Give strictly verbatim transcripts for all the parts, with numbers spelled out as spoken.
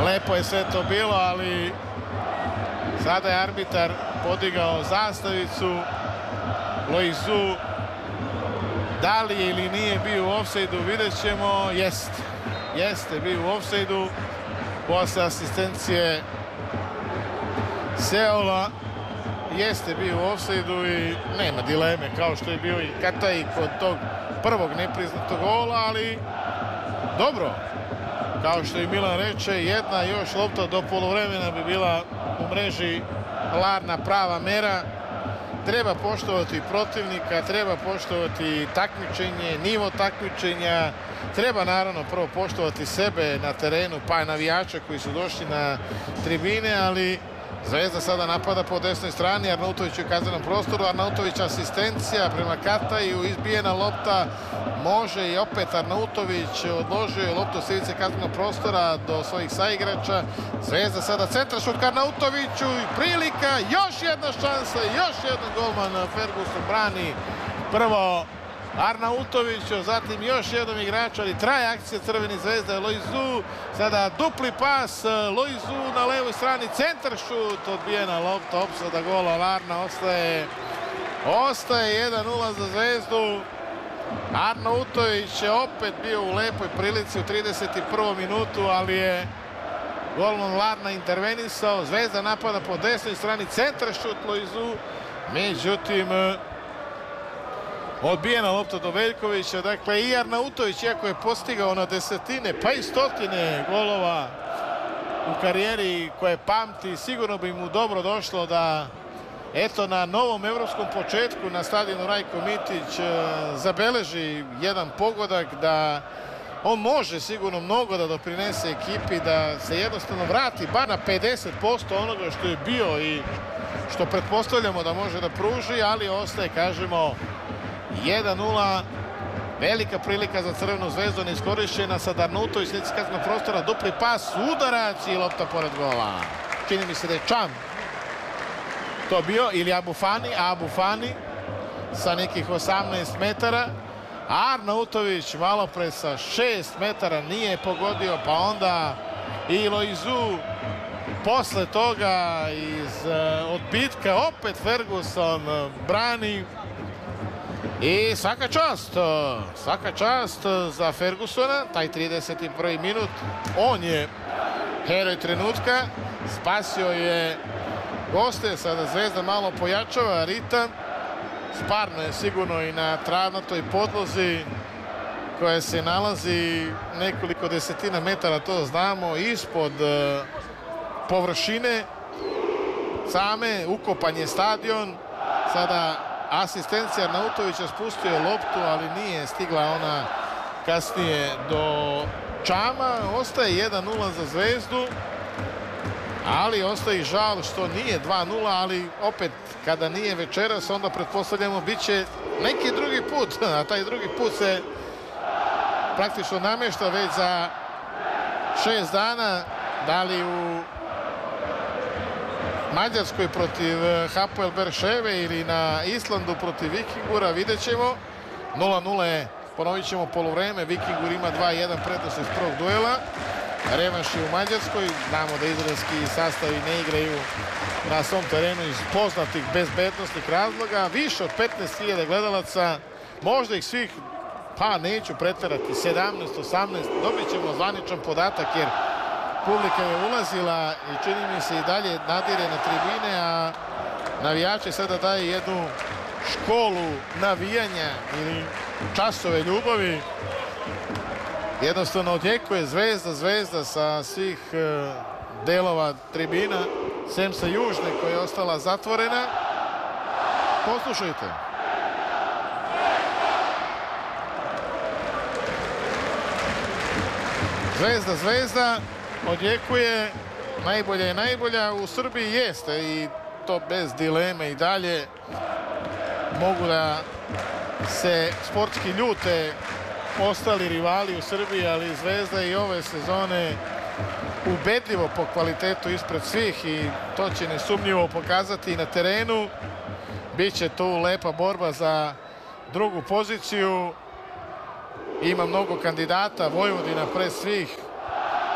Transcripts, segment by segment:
Lepo je sve to bilo, ali sada je arbitar podigao zastavicu. Loizu, da li je ili nije bio u ofsajdu, vidjet ćemo. Jeste, jeste bio u ofsajdu posle asistencije Seola. Jeste bio u ofsajdu i nema dileme, kao što je bio i Kataj kod tog prvog nepriznatog gola, ali dobro. Kao što i Milan reče, jedna još lopta do poluvremena bi bila u mreži Larna prava mera. Treba poštovati protivnika, treba poštovati takmičenje, nivo takmičenja. Treba naravno prvo poštovati sebe na terenu, pa i navijača koji su došli na tribine, ali Zvezda sada napada po desnoj strani, Arnautović u kaznenom prostoru, Arnautović asistencija prema Kataju, izbijena lopta, može i opet Arnautović, odložio je loptu s ivice kaznenog prostora do svojih saigrača. Zvezda sada centrašut ka Arnautoviću i prilika, još jedna šansa, još jedan golman Ferguson brani prvo Arnautoviću, zatim još jednom igrač, ali traje akcija Crveni Zvezda, Loizu, sada dupli pas, Loizu na levoj strani, centar šut, odbijena lopta, opsada gola, Larna ostaje, ostaje jedan nula za Zvezdu. Arnautović je opet bio u lepoj prilici u trideset prvom minutu, ali je golman Larna intervenisao. Zvezda napada po desnoj strani, centar šut Loizu, međutim odbijena lopta do Veljkovića. Dakle, i Arnautović, iako je postigao na desetine, pa i stotine golova u karijeri koje pamti, sigurno bi mu dobro došlo da eto na novom evropskom početku na stadionu Rajko Mitić zabeleži jedan pogodak, da on može sigurno mnogo da doprinese ekipi, da se jednostavno vrati bar na pedeset posto onoga što je bio i što pretpostavljamo da može da pruži, ali ostaje, kažemo, jedan nula, velika prilika za Crvenu Zvezdu, neiskorišćena. Sad Arnautović, slici kaznenog prostora, dupli pas, udarac i lopta pored gola. Čini mi se da je Čam to bio, ili Abufani, a Abufani sa nekih osamnaest metara. Arnautović malo pre sa šest metara nije pogodio, pa onda i Loizu posle toga iz odbitka opet Ferguson brani. I svaka čast, svaka čast za Fergusona, taj trideset prvi minut. On je heroj trenutka, spasio je goste, sada Zvezda malo pojačava ritam. Sparno je sigurno i na travnatoj podlozi koja se nalazi nekoliko desetina metara, to znamo, ispod površine same, ukopan je stadion. Sada asistencija Arnautovića, spustio je loptu, ali nije stigla ona kasnije do Čama. Ostaje jedan nula za Zvezdu, ali ostaje i žal što nije dva nula, ali opet kada nije večeras, onda pretpostavljamo bit će neki drugi put, a taj drugi put se praktično namješta već za šest dana, da li u Mađarskoj protiv Hapoel Berševe ili na Islandu protiv Vikingura, vidjet ćemo. nula nula je, ponovit ćemo poluvreme, Vikingur ima dva jedan prednost iz prvog duela. Revanš je u Mađarskoj, znamo da izraelski sastavi ne igraju na svom terenu iz poznatih bezbednostnih razloga. Više od petnaest hiljada gledalaca, možda ih svih, pa neću preterati, sedamnaest osamnaest, dobit ćemo zvaničan podatak jer publika je ulazila i čini mi se i dalje nadire na tribine, a navijači sada daje jednu školu navijanja ili časove ljubavi. Jednostavno odjekuje Zvezda, Zvezda sa svih e, delova tribina, sem sa južne koja je ostala zatvorena. Poslušajte. Zvezda, Zvezda, odjekuje, najbolja je najbolja, u Srbiji jeste i to bez dileme i dalje. Mogu da se sportski ljute ostali rivali u Srbiji, ali Zvezda i ove sezone ubedljivo po kvalitetu ispred svih i to će nesumnjivo pokazati i na terenu. Biće tu lepa borba za drugu poziciju. Ima mnogo kandidata, Vojvodina pre svih.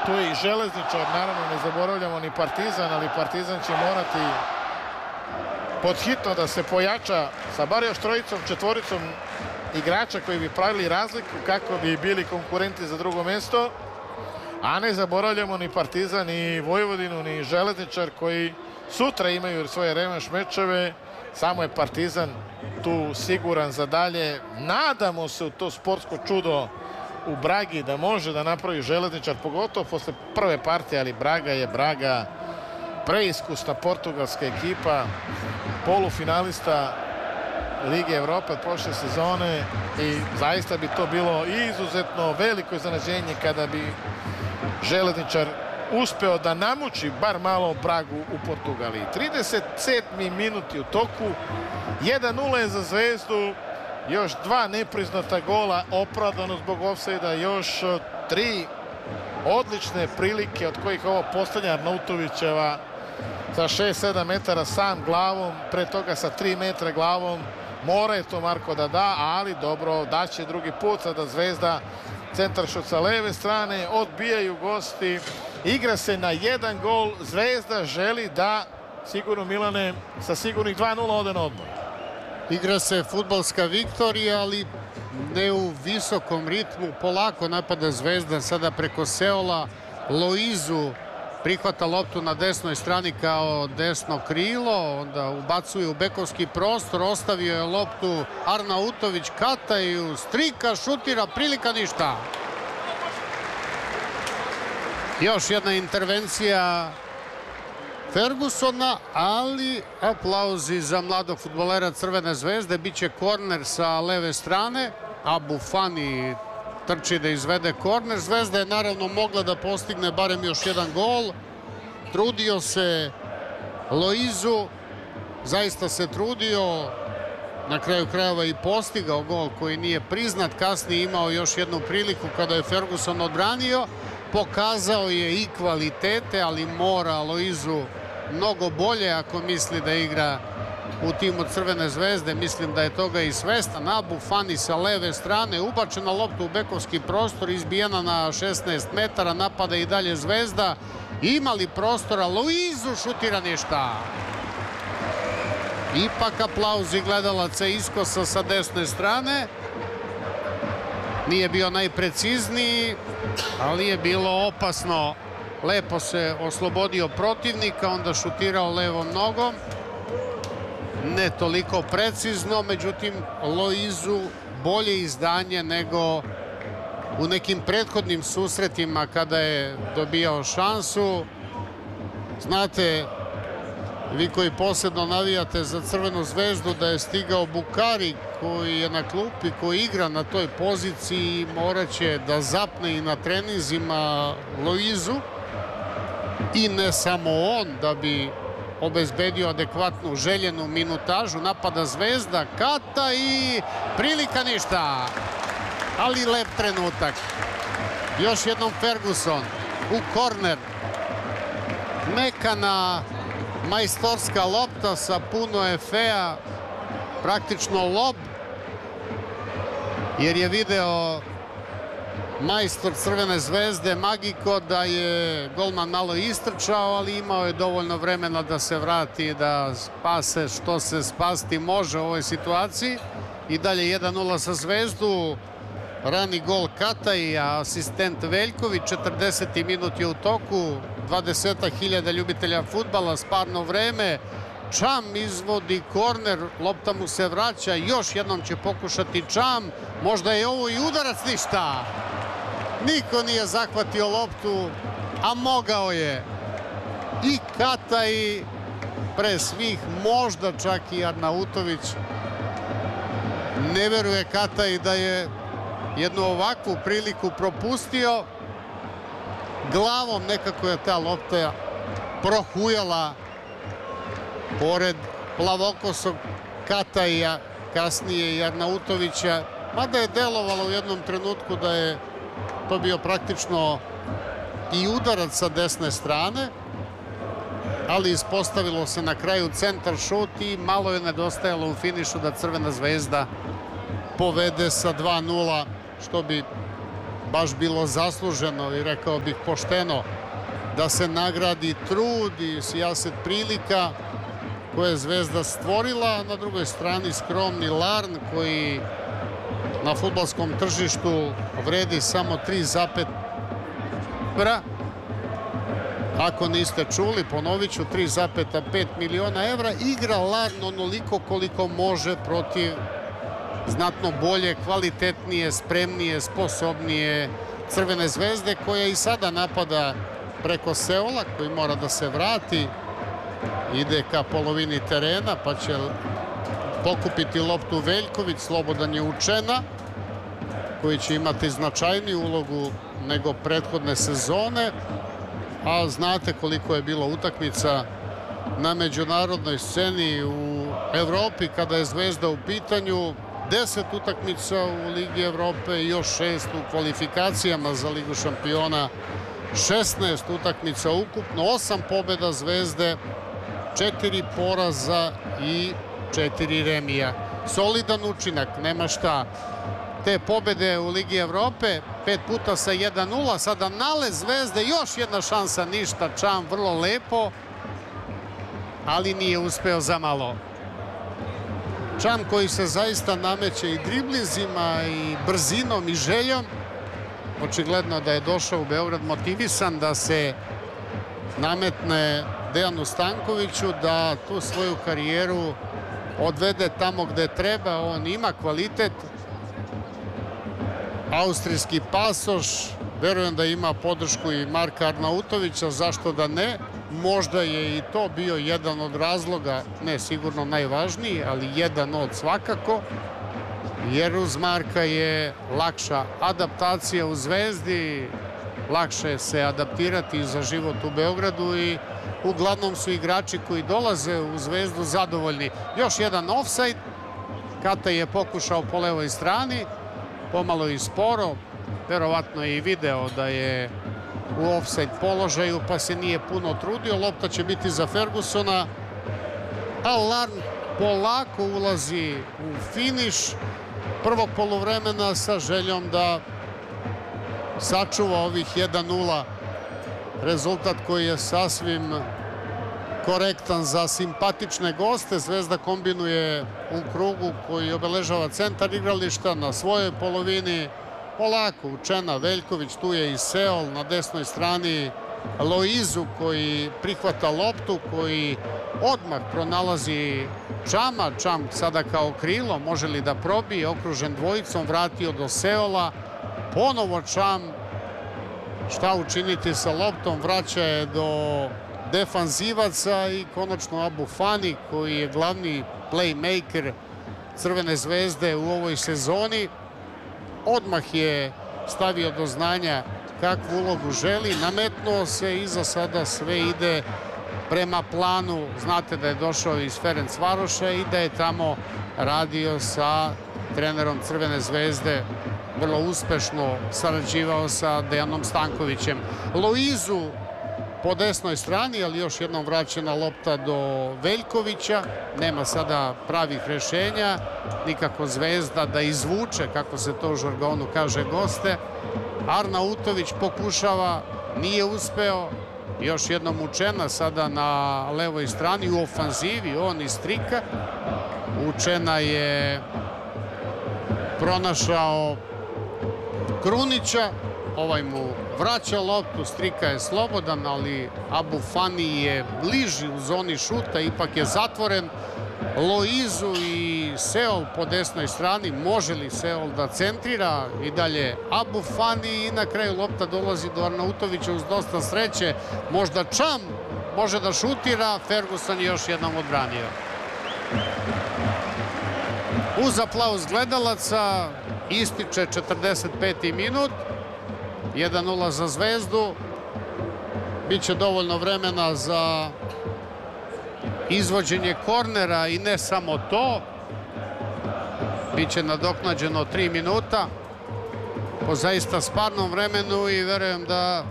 tu je i Železničar, naravno ne zaboravljamo ni Partizan, ali Partizan će morati podhitno da se pojača sa bar još trojicom, četvoricom igrača koji bi pravili razliku kako bi bili konkurenti za drugo mjesto. A ne zaboravljamo ni Partizan, ni Vojvodinu, ni Železničar koji sutra imaju svoje revanš mečeve. Samo je Partizan tu siguran za dalje. Nadamo se u to sportsko čudo u Bragi da može da napravi Železničar, pogotovo posle prve partije, ali Braga je Braga, preiskusna portugalska ekipa, polufinalista Lige Evrope od prošle sezone i zaista bi to bilo izuzetno veliko iznenađenje kada bi Železničar uspeo da namuči bar malo Bragu u Portugaliji. trideset sedmi minut u toku, jedan nula je za Zvezdu, još dva nepriznata gola, opravdano zbog ofsajda, još tri odlične prilike, od kojih ovo posljednja Arnautovićeva sa šest sedam metara sam glavom, pre toga sa tri metra glavom. Mora je to Marko da da, ali dobro, daće drugi put, sada Zvezda centar šut sa leve strane, odbijaju gosti, igra se na jedan gol, Zvezda želi da sigurno, Milane, sa sigurnih dva nula ode na odmor. Igra se fudbalska viktorija, ali ne u visokom ritmu, polako napada Zvezda, sada preko Seola, Loizu prihvata loptu na desnoj strani kao desno krilo, onda ubacuje u bekovski prostor, ostavio je loptu Arnautović, Kataju, strika, šutira, prilika ništa. Još jedna intervencija Fergusona, ali aplauzi za mladog fudbalera Crvene Zvezde, biće korner sa leve strane, a Bufani trči da izvede korner. Zvezda je naravno mogla da postigne barem još jedan gol. Trudio se Loizu, zaista se trudio, na kraju krajeva i postigao gol koji nije priznat. Kasnije imao još jednu priliku kada je Ferguson odbranio. Pokazao je i kvalitete, ali mora Loizu mnogo bolje ako misli da igra u timu Crvene Zvezde. Mislim da je toga i svestan. A Bufani sa leve strane, ubačena lopta u bekovski prostor, izbijena na šesnaest metara, napada i dalje Zvezda. Imali prostora, Loizu šutira ništa. Ipak aplauzi gledalaca iskosa sa desne strane. Nije bio najprecizniji, ali je bilo opasno. Lepo se oslobodio protivnika, onda šutirao levom nogom. Ne toliko precizno, međutim Loizu bolje izdanje nego u nekim prethodnim susretima kada je dobijao šansu. Znate, vi koji posebno navijate za Crvenu Zvezdu, da je stigao Bukari koji je na klupi, koji igra na toj poziciji, morat će da zapne i na treninzima Loizu. I ne samo on, da bi obezbedio adekvatnu željenu minutažu. Napada Zvezda, Kata i prilika ništa. Ali lep trenutak. Još jednom Ferguson u korner. Mekana majstorska lopta sa puno efea. Praktično lob. Jer je video majstor Crvene Zvezde Magiko da je golman malo istrčao, ali imao je dovoljno vremena da se vrati, da spase što se spasti može u ovoj situaciji. I dalje jedan nula za Zvezdu. Rani gol Kataj, a asistent Veljković. četrdeseti minut je u toku. dvadeset hiljada ljubitelja fudbala, sparno vreme. Čam izvodi korner, lopta mu se vraća. Još jednom će pokušati Čam. Možda je ovo i udarac, ništa. Niko nije zahvatio loptu, a mogao je. I Kataj, pre svih, možda čak i Arnautović. Ne veruje Kataj da je jednu ovakvu priliku propustio. Glavom nekako je ta lopta prohujala pored plavokosog Kataja, kasnije i Arnautovića. Mada je delovalo u jednom trenutku da je to bio praktično i udarac sa desne strane, ali ispostavilo se na kraju centar šut i malo je nedostajalo u finišu da Crvena Zvezda povede sa dva nula, što bi baš bilo zasluženo i rekao bih pošteno da se nagradi trud i sijaset prilika koje je Zvezda stvorila. Na drugoj strani skromni Larn koji na fudbalskom tržištu vredi samo tri zarez pet. Ako niste čuli, ponovit ću, tri zarez pet miliona evra. Igra Larn onoliko koliko može protiv znatno bolje, kvalitetnije, spremnije, sposobnije Crvene Zvezde, koja i sada napada preko Seola, koji mora da se vrati. Ide ka polovini terena, pa će pokupiti loptu Veljković. Slobodan je Učena, koji će imati značajniju ulogu nego prethodne sezone. A znate koliko je bilo utakmica na međunarodnoj sceni u Evropi kada je Zvezda u pitanju. deset utakmica u Ligi Evrope i još šest u kvalifikacijama za Ligu šampiona. šesnaest utakmica ukupno, osam pobjeda Zvezde, četiri poraza i četiri remija. Solidan učinak, nema šta. Te pobjede u Ligi Evrope, pet puta sa jedan nula, sada nalez Zvezde, još jedna šansa, ništa, Čam vrlo lepo, ali nije uspeo za malo. Čam koji se zaista nameće i driblinzima i brzinom i željom. Očigledno da je došao u Beograd motivisan da se nametne Dejanu Stankoviću, da tu svoju karijeru odvede tamo gde treba. On ima kvalitet, austrijski pasoš, verujem da ima podršku i Marka Arnautovića, zašto da ne. Možda je i to bio jedan od razloga, ne sigurno najvažniji, ali jedan od svakako, jer uz Marka je lakša adaptacija u Zvezdi, lakše se adaptirati za život u Beogradu i uglavnom su igrači koji dolaze u Zvezdu zadovoljni. Još jedan ofsajd, Kata je pokušao po levoj strani, pomalo i sporo, verovatno je i video da je u ofsajd položaju, pa se nije puno trudio. Lopta će biti za Fergusona, a Larn polako ulazi u finiš prvog poluvremena sa željom da sačuva ovih jedan nula. Rezultat koji je sasvim korektan za simpatične goste. Zvezda kombinuje u krugu koji obeležava centar igrališta na svojoj polovini. Polako Učena, Veljković, tu je i Seol, na desnoj strani Loizu koji prihvata loptu, koji odmah pronalazi Čama. Čam sada kao krilo, može li da probije, okružen dvojicom, vratio do Seola. Ponovo Čam, šta učiniti sa loptom, vraća je do defanzivaca i konačno Abu Fani koji je glavni playmaker Crvene Zvezde u ovoj sezoni. Odmah je stavio do znanja kakvu ulogu želi, nametnuo se i za sada sve ide prema planu. Znate da je došao iz Ferencvaroša i da je tamo radio sa trenerom Crvene Zvezde, vrlo uspešno sarađivao sa Dejanom Stankovićem. Loizu po desnoj strani, ali još jednom vraćena lopta do Veljkovića. Nema sada pravih rešenja, nikako Zvezda da izvuče, kako se to u žargonu kaže, goste. Arnautović pokušava, nije uspeo. Još jednom Učena sada na levoj strani u ofanzivi, on iz trika. Učena je pronašao Krunića, ovaj mu vraća loptu, Strika je slobodan, ali Abu Fani je bliži u zoni šuta, ipak je zatvoren. Loizu i Seol po desnoj strani, može li Seol da centrira, i dalje Abu Fani i na kraju lopta dolazi do Arnautovića uz dosta sreće, možda Čam može da šutira, Ferguson je još jednom odbranio. Uz aplauz gledalaca ističe četrdeset peti minut, jedan nula za Zvezdu. Biće dovoljno vremena za izvođenje kornera i ne samo to. Biće nadoknađeno tri minuta po zaista sparnom vremenu i verujem da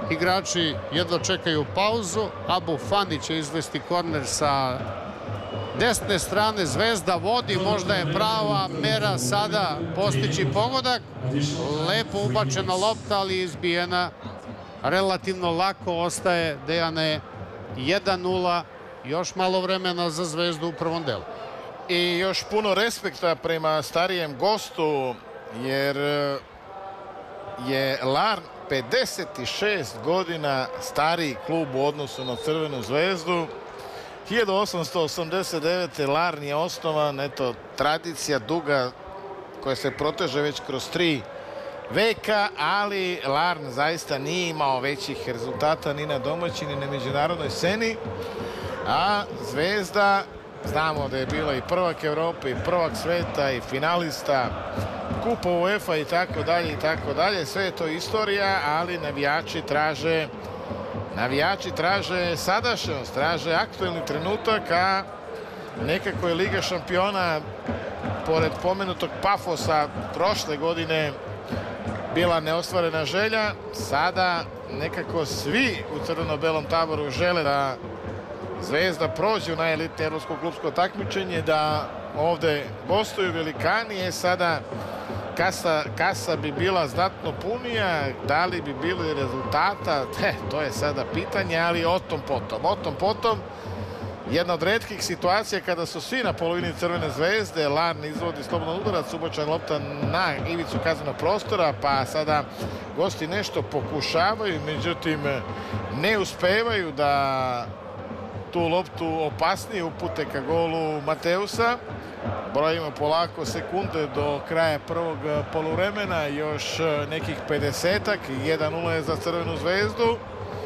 igrači jedva čekaju pauzu. Abu Fani će izvesti korner sa desne strane Zvezda vodi, možda je prava mera sada postići pogodak. Lepo ubačena lopta, ali izbijena relativno lako. Ostaje, Dejane, jedan nula, još malo vremena za Zvezdu u prvom delu. I još puno respekta prema starijem gostu, jer je Larn pedeset šest godina stariji klub u odnosu na Crvenu Zvezdu. hiljadu osamsto osamdeset devete. Larn je osnovan, eto, tradicija duga koja se proteže već kroz tri veka, ali Larn zaista nije imao većih rezultata ni na domaćoj ni na međunarodnoj sceni, a Zvezda, znamo da je bila i prvak Evrope i prvak sveta i finalista Kupa UEFA i tako dalje i tako dalje. Sve je to istorija, ali navijači traže navijači traže sadašnjost, traže aktuelni trenutak, a nekako je Liga šampiona, pored pomenutog Pafosa prošle godine, bila neostvarena želja. Sada nekako svi u crveno-belom taboru žele da Zvezda prođe u najelitnije evropsko klubsko takmičenje, da ovde gostuju velikani. Je sada kasa, kasa bi bila znatno punija, da li bi bili rezultata, te, to je sada pitanje, ali o tom potom. O tom potom, jedna od retkih situacija kada su svi na polovini Crvene Zvezde, Larn izvodi slobodan udarac, ubačena lopta na ivicu kaznenog prostora, pa sada gosti nešto pokušavaju, međutim ne uspevaju da tu loptu opasnije upute ka golu Mateusa. Brojimo polako sekunde do kraja prvog poluvremena, još nekih pedesetak, jedan nula je za Crvenu Zvezdu.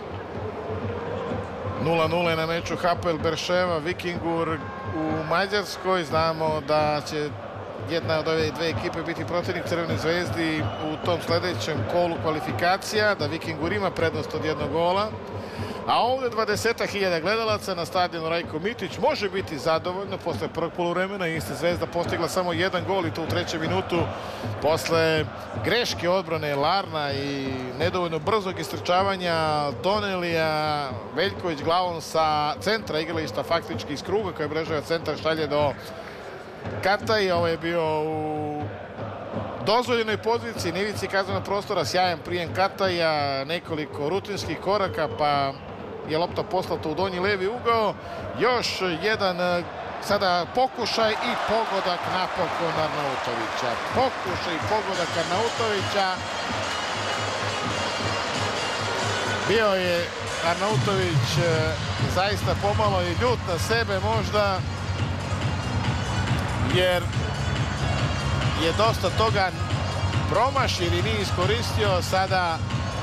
nula nula je na meču H P L Berševa, Vikingur u Mađarskoj. Znamo da će jedna od ove dve ekipe biti protivnik Crvene Zvezdi u tom sledećem kolu kvalifikacija, da Vikingur ima prednost od jednog gola. A ovde dvadeset hiljada gledalaca na stadionu Rajko Mitić može biti zadovoljno. Posle prvog poluvremena iste Zvezda postigla samo jedan gol, i to u trećem minutu posle greške odbrane Larna i nedovoljno brzog istrčavanja Donelija. Veljković glavom sa centra igrališta, faktički iz kruga koji Breževa centar šalje do Kataja. Ovo je bio u dozvoljenoj poziciji, na ivici kaznenog prostora, sjajan prijem Kataja, nekoliko rutinskih koraka, pa je lopta poslata u donji levi ugao. Još jedan sada pokušaj i pogodak napokon Arnautovića. Pokušaj i pogodak Arnautovića. Bio je Arnautović zaista pomalo i ljut na sebe možda, jer je dosta toga promašio ili nije iskoristio. Sada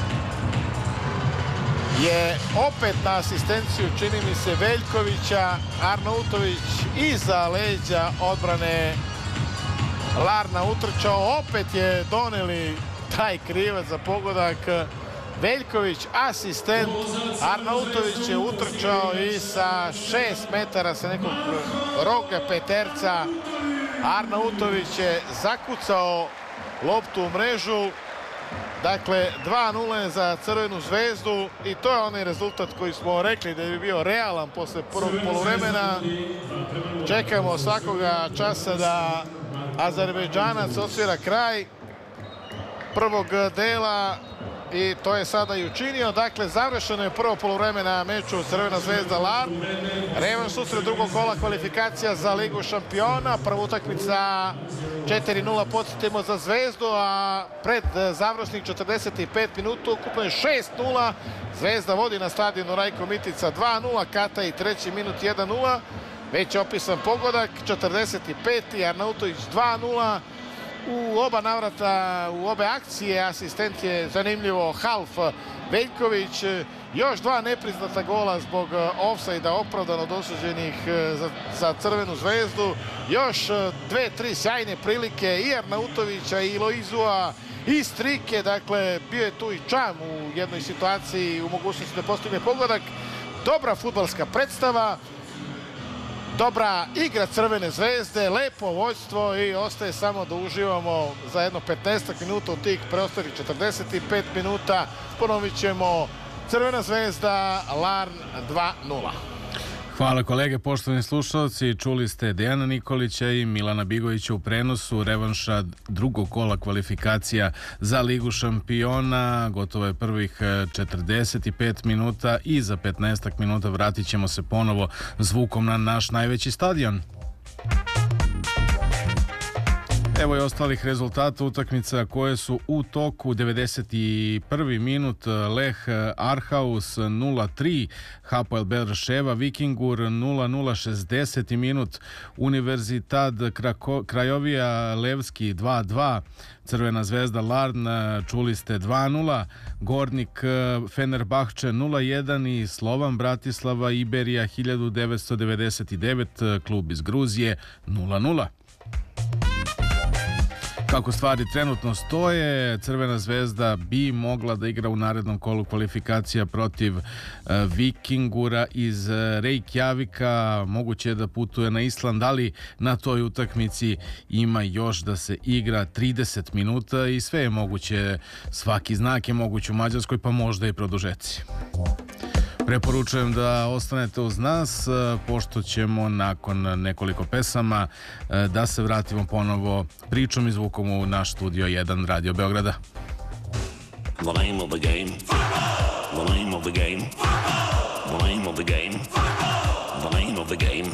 je opet na asistenciju, čini mi se, Veljkovića, Arnautović iza leđa odbrane Larna utrčao. Opet je Doneli taj krivac za pogodak. Veljković asistent, Arnautović je utrčao i sa šest metara sa nekog roga peterca Arnautović je zakucao loptu u mrežu. Dakle, dva nula je za Crvenu Zvezdu i to je onaj rezultat koji smo rekli da bi bio realan posle prvog poluvremena. Čekamo svakoga časa da Azerbejdžanac osvira kraj prvog dela i to je sada i učinio. Dakle, završeno je prvo poluvreme na meču Crvena Zvezda Larn. Revanš susret drugog kola kvalifikacija za Ligu šampiona. Prva utakmica četiri nula, podsjetimo, za Zvezdu, a pred završnih četrdeset pet minuta ukupno je šest nula. Zvezda vodi na stadionu Rajko Mitica dva nula, Kataj treći minut jedan nula. Već je opisan pogodak, četrdeset peti. Arnautović dva nula. U oba navrata, u obe akcije asistent je, zanimljivo, Half Veljković. Još dva nepriznata gola zbog ofsajda opravdano dosuđenih za, za Crvenu Zvezdu. Još dve, tri sjajne prilike i Arnautovića i Loizua i Strike. Dakle, bio je tu i Čam u jednoj situaciji u mogućnosti da postigne pogodak. Dobra fudbalska predstava. Dobra igra Crvene Zvezde, lepo vođstvo i ostaje samo da uživamo za jedno petnaestak minuta u tih preostalih četrdeset pet minuta. Ponovit ćemo Crvena Zvezda, Larn dva nula. Hvala kolege, poštovani slušalci. Čuli ste Dejana Nikolića i Milana Bigovića u prenosu revanša drugog kola kvalifikacija za Ligu šampiona. Gotovo je prvih četrdeset pet minuta i za petnaestak minuta vratit ćemo se ponovo zvukom na naš najveći stadion. Evo i ostalih rezultata utakmica koje su u toku. Devedeset prvi minut Leh Arhaus nula tri, Hapoel Beerševa Vikingur nula nula. šezdeseti minut Univerzitad Krajovija Levski dva dva, Crvena zvezda Larn, čuli ste dva nula, Gornik Fenerbahče nula jedan i Slovan Bratislava Iberija hiljadu devetsto devedeset devet, klub iz Gruzije nula nula. Kako stvari trenutno stoje, Crvena zvezda bi mogla da igra u narednom kolu kvalifikacija protiv Vikingura iz Reykjavika. Moguće je da putuje na Island, ali na toj utakmici ima još da se igra trideset minuta i sve je moguće. Svaki znak je moguć u Mađarskoj, pa možda i produžeci. Preporučujem da ostanete uz nas, pošto ćemo nakon nekoliko pesama da se vratimo ponovo pričom i zvukom u naš studio jedan Radio Beograda. The name of the game. The name of the game. The name of the game. The name of the game.